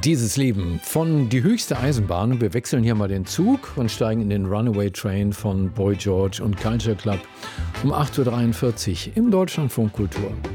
Dieses Leben von Die höchste Eisenbahn. Wir wechseln hier mal den Zug und steigen in den Runaway Train von Boy George und Culture Club um 8.43 Uhr im Deutschlandfunk Kultur.